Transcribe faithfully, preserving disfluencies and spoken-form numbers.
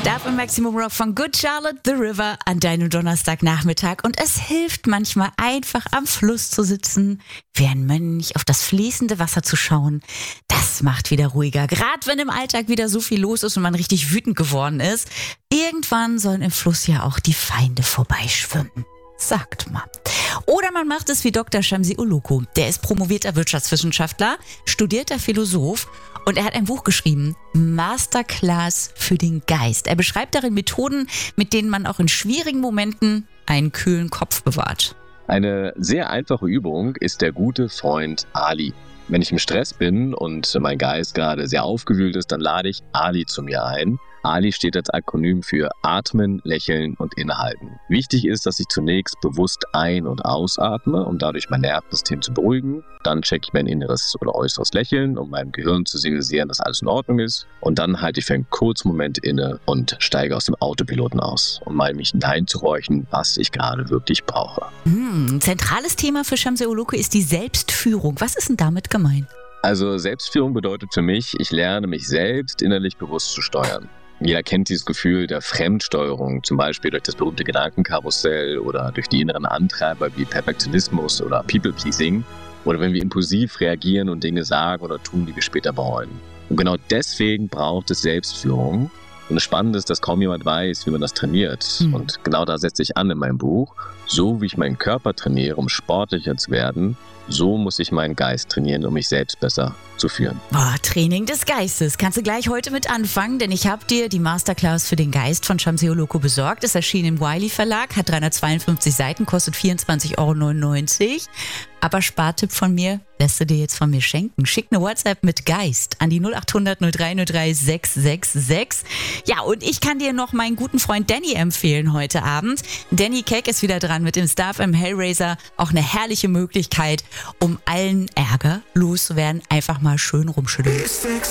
Stab im Maximum Rock von Good Charlotte The River an deinem Donnerstagnachmittag. Und es hilft manchmal einfach am Fluss zu sitzen, wie ein Mönch auf das fließende Wasser zu schauen. Das macht wieder ruhiger, gerade wenn im Alltag wieder so viel los ist und man richtig wütend geworden ist. Irgendwann sollen im Fluss ja auch die Feinde vorbeischwimmen, sagt man. Oder man macht es wie Doktor Shamsi Uluku. Der ist promovierter Wirtschaftswissenschaftler, studierter Philosoph und er hat ein Buch geschrieben, Masterclass für den Geist. Er beschreibt darin Methoden, mit denen man auch in schwierigen Momenten einen kühlen Kopf bewahrt. Eine sehr einfache Übung ist der gute Freund Ali. Wenn ich im Stress bin und mein Geist gerade sehr aufgewühlt ist, dann lade ich Ali zu mir ein. Ali steht als Akronym für Atmen, Lächeln und Innehalten. Wichtig ist, dass ich zunächst bewusst ein- und ausatme, um dadurch mein Nervensystem zu beruhigen. Dann checke ich mein inneres oder äußeres Lächeln, um meinem Gehirn zu signalisieren, dass alles in Ordnung ist. Und dann halte ich für einen kurzen Moment inne und steige aus dem Autopiloten aus, um mal mich hineinzuhorchen, was ich gerade wirklich brauche. Hm, ein zentrales Thema für Shamsi Uluku ist die Selbstführung. Was ist denn damit gemeint? Also Selbstführung bedeutet für mich, ich lerne mich selbst innerlich bewusst zu steuern. Jeder kennt dieses Gefühl der Fremdsteuerung, zum Beispiel durch das berühmte Gedankenkarussell oder durch die inneren Antreiber wie Perfektionismus oder People-Pleasing oder wenn wir impulsiv reagieren und Dinge sagen oder tun, die wir später bereuen. Und genau deswegen braucht es Selbstführung. Und das Spannende ist, dass kaum jemand weiß, wie man das trainiert. Mhm. Und genau da setze ich an in meinem Buch. So wie ich meinen Körper trainiere, um sportlicher zu werden, so muss ich meinen Geist trainieren, um mich selbst besser zu führen. Boah, Training des Geistes. Kannst du gleich heute mit anfangen, denn ich habe dir die Masterclass für den Geist von Shamsi Uluku besorgt. Es erschien im Wiley Verlag, hat dreihundertzweiundfünfzig Seiten, kostet vierundzwanzig Euro neunundneunzig. Aber Spartipp von mir, lässt du dir jetzt von mir schenken. Schick eine WhatsApp mit Geist an die null acht hundert null drei null drei sechs sechs sechs. Ja, und ich kann dir noch meinen guten Freund Danny empfehlen heute Abend. Danny Keck ist wieder dran mit dem Star F M Hellraiser. Auch eine herrliche Möglichkeit, um allen Ärger loszuwerden. Einfach mal schön rumschütteln.